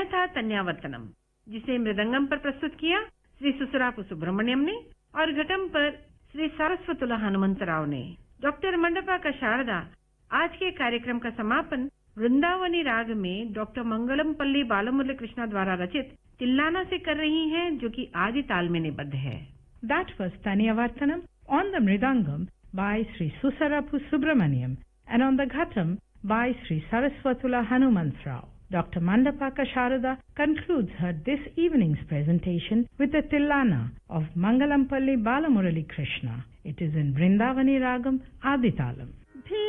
था तन्यावर्तनम, जिसे मृदंगम पर प्रस्तुत किया श्री सुसरापु सुब्रमण्यम ने और घटम पर श्री सारस्वतुला हनुमंतराव ने। डॉक्टर मंडपा का शारदा आज के कार्यक्रम का समापन वृंदावनी राग में डॉक्टर मंगलमपल्ली बालमुरली कृष्णा द्वारा रचित तिल्लाना से कर रही हैं, जो कि आदि ताल में निबद्ध है। That was Tanyavartanam on the Mridangam by Sri Susarapu Subramaniam and on the Ghatam by Sri Saraswatula Hanumantrao. Dr. Mandapaka Sharada concludes her this evening's presentation with a Tillana of Mangalampalli Balamurali Krishna. It is in Vrindavani Ragam Aditalam.